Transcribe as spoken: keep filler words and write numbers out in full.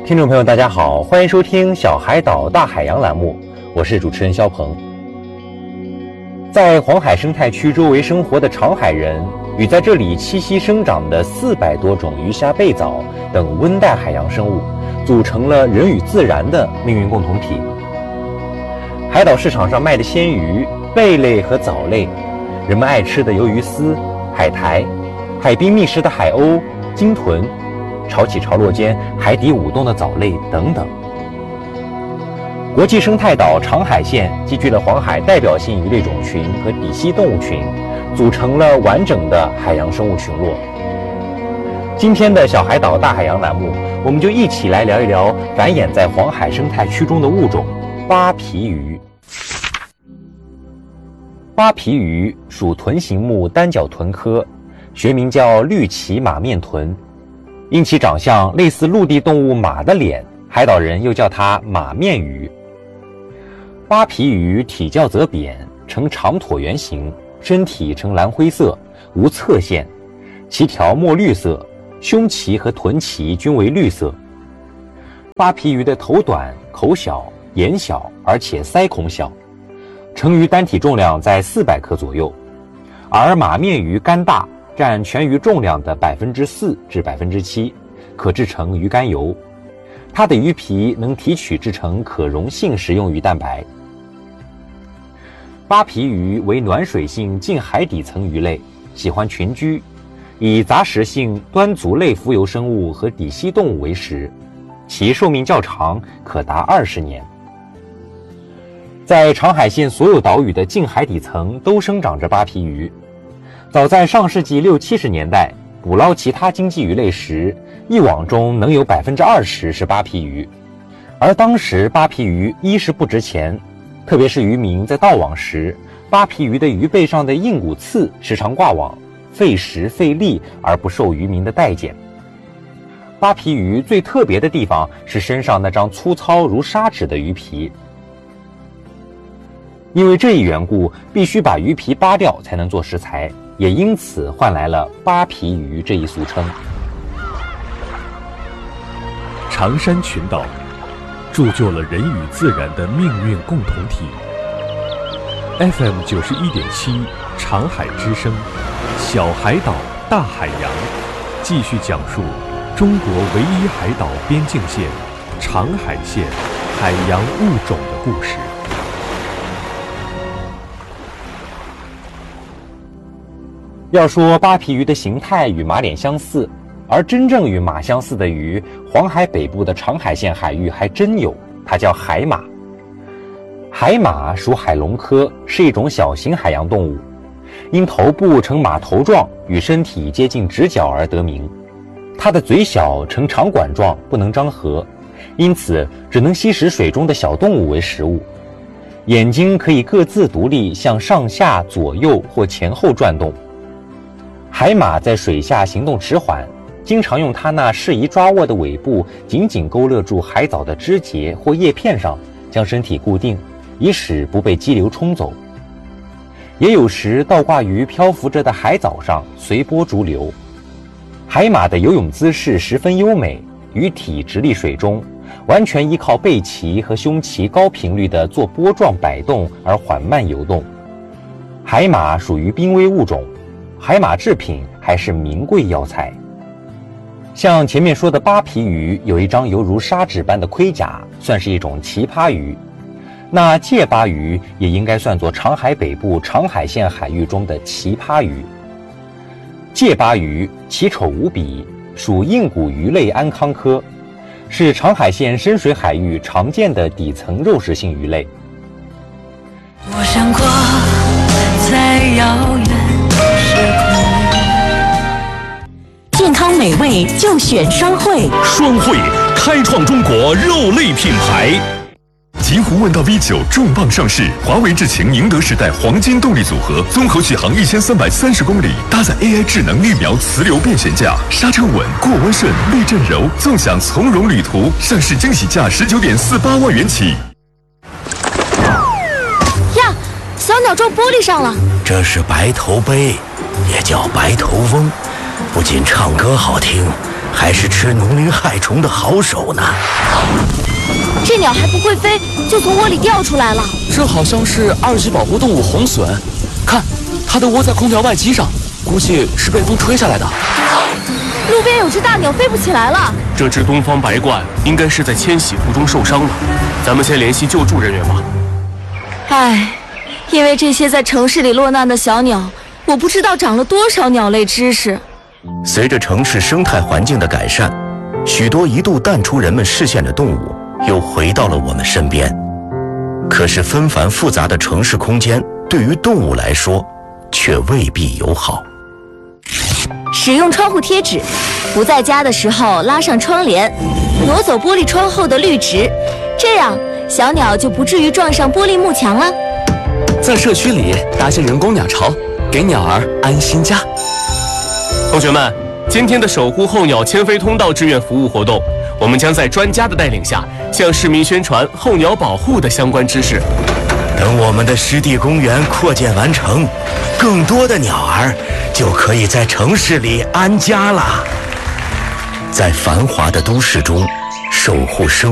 听众朋友大家好，欢迎收听小海岛大海洋栏目，我是主持人肖鹏。在黄海生态区周围生活的长海人与在这里栖息生长的四百多种鱼虾贝藻等温带海洋生物，组成了人与自然的命运共同体。海岛市场上卖的鲜鱼、贝类和藻类，人们爱吃的鱿鱼丝、海苔，海滨觅食的海鸥、鲸豚，潮起潮落间海底舞动的藻类等等。国际生态岛长海县集聚了黄海代表性鱼类种群和底栖动物群，组成了完整的海洋生物群落。今天的小海岛大海洋栏目，我们就一起来聊一聊繁衍在黄海生态区中的物种扒皮鱼。扒皮鱼属豚形目单角豚科，学名叫绿鳍马面豚。因其长相类似陆地动物马的脸，海岛人又叫它马面鱼。扒皮鱼体较则扁，呈长椭圆形，身体呈蓝灰色，无侧线，鳍条墨绿色，胸鳍和臀鳍均为绿色。扒皮鱼的头短，口小，眼小，而且鳃孔小，成鱼单体重量在四百克左右，而马面鱼肝大，占全鱼重量的百分之四至百分之七，可制成鱼肝油。它的鱼皮能提取制成可溶性食用鱼蛋白。扒皮鱼为暖水性近海底层鱼类，喜欢群居，以杂食性端足类浮游生物和底栖动物为食，其寿命较长，可达二十年。在长海县所有岛屿的近海底层都生长着扒皮鱼。早在上世纪六七十年代，捕捞其他经济鱼类时，一网中能有百分之二十是扒皮鱼。而当时扒皮鱼一是不值钱，特别是渔民在盗网时，扒皮鱼的鱼背上的硬骨刺时常挂网，费时费力而不受渔民的待见。扒皮鱼最特别的地方是身上那张粗糙如砂纸的鱼皮。因为这一缘故，必须把鱼皮扒掉才能做食材，也因此换来了扒皮鱼这一俗称。 长山群岛铸就了人与自然的命运共同体。F M 九十一点七长海之声，小海岛大海洋，继续讲述中国唯一海岛边境线长海县海洋物种的故事。 要说扒皮鱼的形态与马脸相似，而真正与马相似的鱼，黄海北部的长海县海域还真有，它叫海马。海马属海龙科，是一种小型海洋动物，因头部呈马头状，与身体接近直角而得名。它的嘴小，呈长管状，不能张合，因此只能吸食水中的小动物为食物。眼睛可以各自独立向上下、左右或前后转动。海马在水下行动迟缓，经常用它那适宜抓握的尾部紧紧勾勒住海藻的枝节或叶片上，将身体固定，以使不被激流冲走。也有时倒挂于漂浮着的海藻上，随波逐流。海马的游泳姿势十分优美，鱼体直立水中，完全依靠背鳍和胸鳍高频率的做波状摆动而缓慢游动。海马属于濒危物种，海马制品还是名贵药材。像前面说的扒皮鱼有一张犹如砂纸般的盔甲，算是一种奇葩鱼。那介扒鱼也应该算作长海北部长海县海域中的奇葩鱼。介扒鱼奇丑无比，属硬骨鱼类安康科，是长海县深水海域常见的底层肉食性鱼类。 我想过在遥远健康美味就选双汇， 双汇开创中国肉类品牌。 极狐问道 V 九重磅上市，华为智擎宁德时代黄金动力组合，综合续航一千三百三十公里，搭载 A I 智能绿苗磁流变悬架，刹车稳，过弯顺，避震柔，纵享从容旅途。上市惊喜价十九点四八万元起。 呀，小鸟撞玻璃上了。 这是白头杯，也叫白头翁，不仅唱歌好听， 还是吃农灵害虫的好手呢。 这鸟还不会飞，就从窝里掉出来了。 这好像是二级保护动物红隼，看，它的窝在空调外机上，估计是被风吹下来的。 路边有只大鸟飞不起来了。 这只东方白鹳应该是在迁徙途中受伤了，咱们先联系救助人员吧。 唉，因为这些在城市里落难的小鸟，我不知道长了多少鸟类知识。 随着城市生态环境的改善，许多一度淡出人们视线的动物又回到了我们身边。可是纷繁复杂的城市空间对于动物来说却未必友好。 使用窗户贴纸，不在家的时候拉上窗帘，挪走玻璃窗后的绿植，这样小鸟就不至于撞上玻璃幕墙了。 在社区里搭建人工鸟巢，给鸟儿安心家。 同学们，今天的守护候鸟迁飞通道志愿服务活动，我们将在专家的带领下，向市民宣传候鸟保护的相关知识。 等我们的湿地公园扩建完成，更多的鸟儿就可以在城市里安家了。在繁华的都市中，守护生